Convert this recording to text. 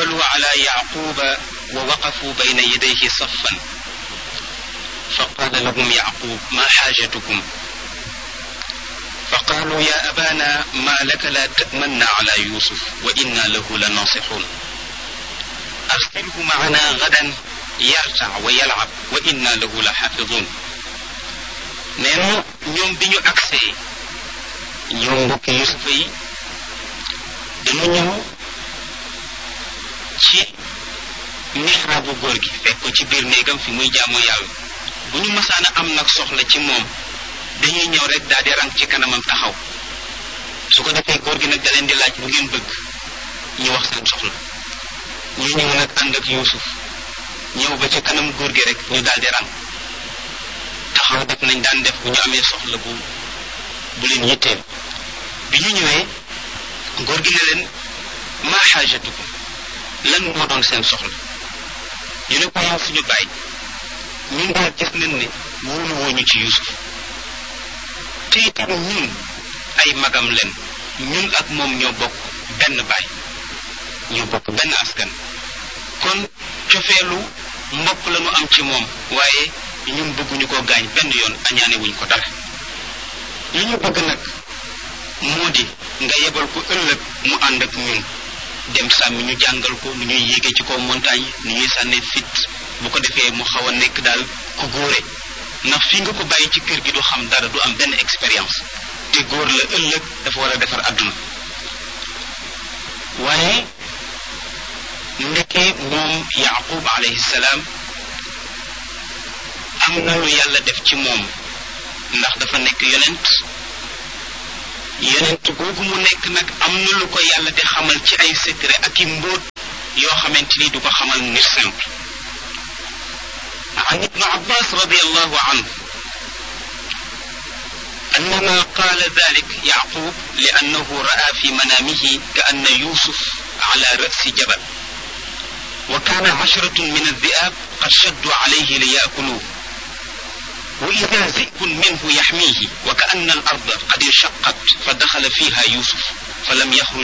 فأقبلوا على يعقوب ووقفوا بين يديه صفا فقال لهم يعقوب ما حاجتكم؟ فقالوا يا أبانا ما لك لا تأمنا على يوسف وإنا له لناصحون أرسله معنا غدا يرتع ويلعب وإنا له لحافظون. neenu ñoom bi ñu agsee ñoom mbokki Yusufa yi dañu ñëw ci mihraabu góor gi fekk ko ci biir néegam fi muy jaamu yàlla. bu ñu masaana am nag soxla ci moom dañuy ñëw rek daal di rang ci kanamam taxaw, su ko defee góor gi nag da leen di laaj bu ngeen bëgg ñu wax seen soxla. ñu ñëw nag ànd ak Yuusuf ñëw ba ci kanam góor gi rek ñu daal di rang taxaw def nañ daan def bu ñu amee soxla bu leen yitteel. bi ñu ñëwee góor gi ne leen maa xaajatukum, lan moo doon seen soxla? ñu ne ko yow suñu baay ñun daal gis nañ ne wóolu wooñu ci Yuusuf te itam ñun ay magam leen, ñun ak moom ñoo bokk benn baay, ñoo bokk benn askan, kon cofeelu mbokk la ñu am ci moom, waaye ñun bëgguñu ko gaañ benn yoon, añaane wuñ ko dara. li ñu bëgg nag moo di nga yebal ko ëllëg mu ànd ak ñun dem sàmmi, ñu jàngal ko nu ñuy yéege ci kaw montagne, nu ñuy sànnee fit, bu ko defee mu xaw a nekk daal ku góore, ndax fii nga ko bàyyi ci kër gi du xam dara, du am benn expérience, te góor la ëllëg dafa war a defar àdduna. waaye ndeke moom Yaqub alayhi salaam am na lu yàlla def ci moom, ndax dafa nekk yonent googu mu nekk nag am na lu ko yàlla di xamal ci ay secret ak i mbóot yoo xamante ni du ko xamal nit simple. an ibnu abbas radiallahu anhu annama qaala dalik yaqub li annahu ra'a fi manamihi ka anna yusuf ala ra'si jabal wa kana 'ashratun min adh-dhi'ab qad shaddu alayhi liya'kuluhu وإذا ذئب منه يحميه وكأن الأرض قد انشقت فدخل فيها يوسف فلم يخرج